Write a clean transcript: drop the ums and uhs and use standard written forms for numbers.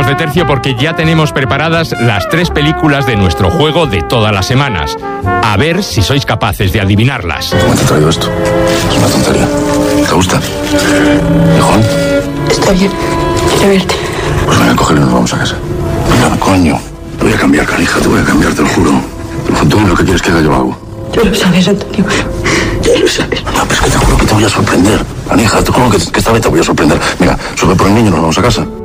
de tercio porque ya tenemos preparadas las 3 películas de nuestro juego de todas las semanas. A ver si sois capaces de adivinarlas. ¿Cómo te he traído esto? Es una tontería. ¿Te gusta? ¿Hijón? Está bien. Quiero verte. Pues venga, cógelo y nos vamos a casa. Venga, coño. Te voy a cambiar, canija, te voy a cambiar, te lo juro. Tú lo que quieres que haga yo hago. Tú lo sabes, Antonio. Tú lo sabes. No, pero es que te juro que te voy a sorprender. Canija, te juro que esta vez te voy a sorprender. Mira, sube por el niño y nos vamos a casa.